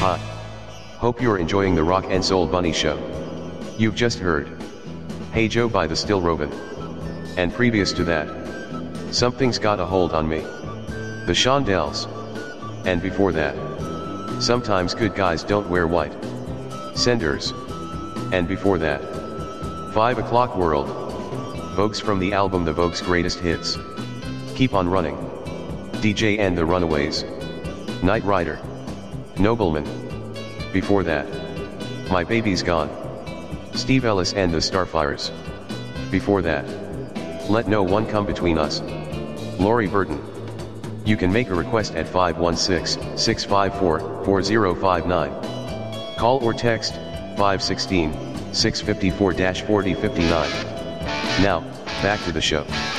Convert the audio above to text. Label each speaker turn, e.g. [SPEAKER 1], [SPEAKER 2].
[SPEAKER 1] Hi. Hope you're enjoying the Rock and Soul Bunny Show. You've just heard Hey Joe by the Still Robin. And previous to that, Something's Got a Hold on Me, the Shondells. And before that, Sometimes Good Guys Don't Wear White, Senders. And before that, 5 O'Clock World, Vogues from the album The Vogues Greatest Hits, Keep on Running, DJ and the Runaways, Night Rider, Nobleman. Before that, My Baby's Gone, Steve Ellis and the Starfires. Before that, Let No One Come Between Us, Laurie Burton. You can make a request at 516-654-4059. Call or text 516-654-4059. Now, back to the show.